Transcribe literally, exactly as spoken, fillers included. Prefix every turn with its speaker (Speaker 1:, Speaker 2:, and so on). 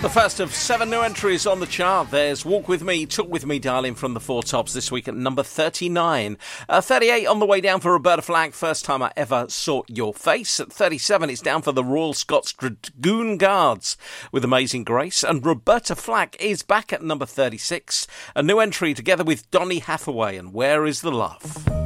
Speaker 1: The first of seven new entries on the chart. There's Walk With Me, Talk With Me, Darling from the Four Tops this week at number thirty-nine. Uh, thirty-eight on the way down for Roberta Flack, First Time I Ever Saw Your Face. At thirty-seven, it's down for the Royal Scots Dragoon Guards with Amazing Grace. And Roberta Flack is back at number thirty-six. A new entry together with Donny Hathaway and Where Is the Love?